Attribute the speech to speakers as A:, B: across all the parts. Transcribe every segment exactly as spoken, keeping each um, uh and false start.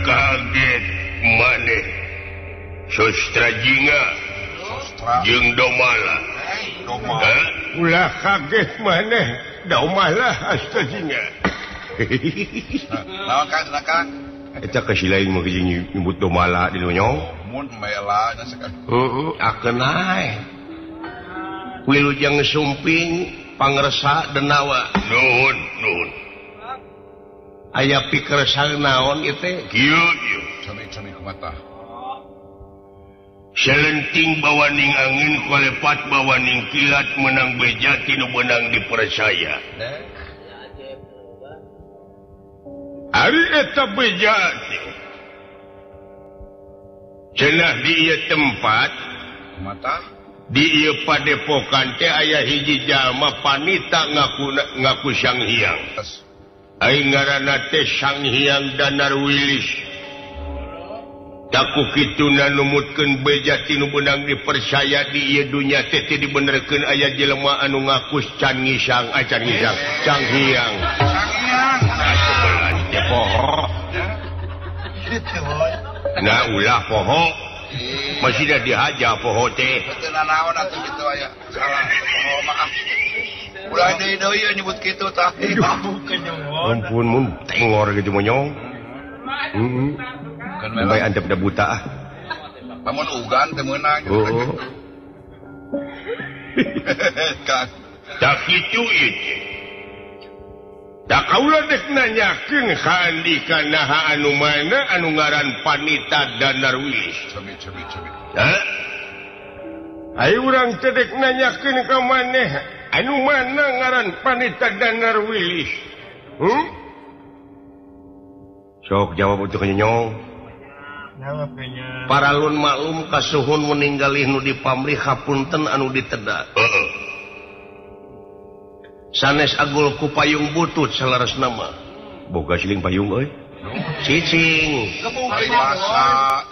A: kaget maneh Sostra Jinga jeung Domala.
B: Ulah kaget maneh Domala Astra Jinga.
C: Naon Kang Kang?
B: Eta kasih lain mah nyebut Domala di Lonyong.
C: Mun mela nya sekali.
B: Heeh, akeun ae. Wilujeng sumping pangresa denawa.
A: Nuhun, nuhun.
B: Aya pikersang naon ieu teh?
A: Kieu, kieu.
C: Cami-cami kumaha?
A: Selenting bawaning angin kolepat bawaning kilat menang beja tinu benang dipercaya. Ari eta beja cenah di ieu tempat
C: Kumaha?
A: di ieu padepokan teh aya hiji jalma panita ngaku ngaku Sang Hyang. Aing ngaranna teh Sang Hyang Danarwilis. Taku kituna numutkeun beja tinu benang dipercaya di ieu dunya teh teu dibenerkeun aya jelema anu ngaku Can Ngisang, ah Can Ngisang, Sang Hyang.
C: Sang Hyang.
A: Asebelan teh poho. Nah ulah poho. Masih dah dihaja poho teh.
C: Teu nanaon atuh kitu aya. Salah. Oh maaf. Ulah deui deui nyebut kitu tah.
B: Ampun mun tengor gitu monyong. Heeh.
C: Kan
B: Bae antep da buta ah.
C: Lamun ugan teu meunang.
B: Oh.
C: Kang.
A: Tak kitu ieu teh. Da kaula dek nanyakeun ka andika naha anu mana anu ngaran Panita Danarwilis.
C: Cami cami cami.
A: Hah?
B: Ai urang teh dek nanyakeun ka maneh anu mana ngaran Panita Danarwilis. Hmm? Sok jawab untuk nyong. Paralun maklum kasuhun meninggalih nu dipamrih hapunten anu diteda.
A: Heeh.
B: Sanes agul ku payung butut salaresna mah. Boga siling payung euy. Cicing.
C: Ari masa.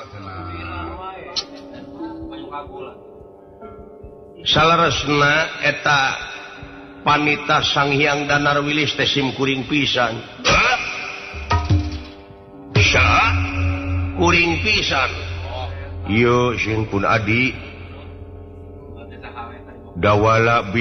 B: Salaresna eta Panita Sang Hyang Danarwilis teh sim kuring pisan.
A: Hah? Saha?
B: Kuring pisan. Ieu sing pun adi. Dawala